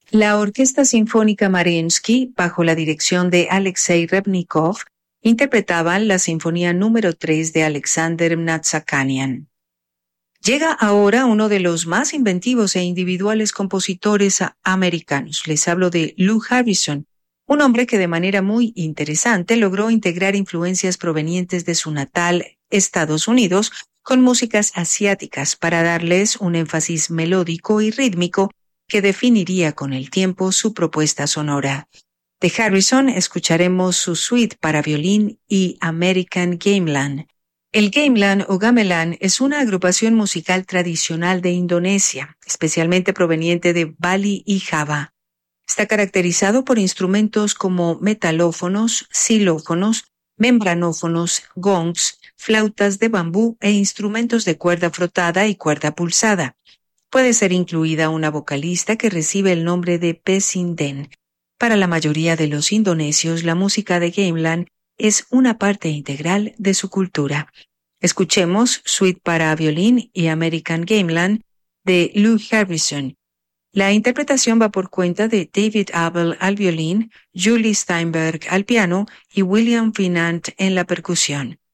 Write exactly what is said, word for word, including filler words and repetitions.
La Orquesta Sinfónica Mariinsky, bajo la dirección de Alexei Rebnikov, interpretaban la Sinfonía número tres de Alexander Mnatsakanian. Llega ahora uno de los más inventivos e individuales compositores americanos. Les hablo de Lou Harrison, un hombre que de manera muy interesante logró integrar influencias provenientes de su natal Estados Unidos con músicas asiáticas para darles un énfasis melódico y rítmico que definiría con el tiempo su propuesta sonora. De Harrison escucharemos su suite para violín y American Gamelan. El gamelan o gamelan es una agrupación musical tradicional de Indonesia, especialmente proveniente de Bali y Java. Está caracterizado por instrumentos como metalófonos, xilófonos, membranófonos, gongs, flautas de bambú e instrumentos de cuerda frotada y cuerda pulsada. Puede ser incluida una vocalista que recibe el nombre de Pesinden. Para la mayoría de los indonesios, la música de gamelan es una parte integral de su cultura. Escuchemos Suite para violín y American Gamelan de Lou Harrison. La interpretación va por cuenta de David Abel al violín, Julie Steinberg al piano y William Vinant en la percusión.